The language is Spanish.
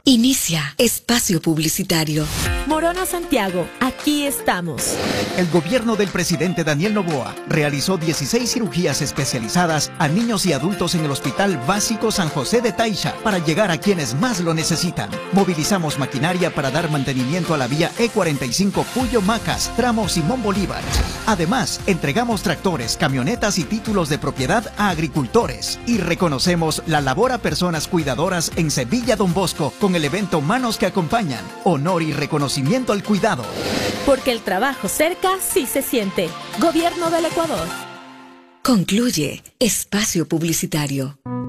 Inicia espacio publicitario. Morona Santiago, aquí estamos. El gobierno del presidente Daniel Noboa realizó 16 cirugías especializadas a niños y adultos en el Hospital Básico San José de Taisha para llegar a quienes más lo necesitan. Movilizamos maquinaria para dar mantenimiento a la vía E45 Puyo-Macas, tramo Simón Bolívar. Además, entregamos tractores, camionetas y títulos de propiedad a agricultores. Y reconocemos la labor a personas cuidadoras en Sevilla Don Bosco con el evento Manos que Acompañan. Honor y reconocimiento al cuidado. Porque el trabajo cerca sí se siente. Gobierno del Ecuador. Concluye espacio publicitario.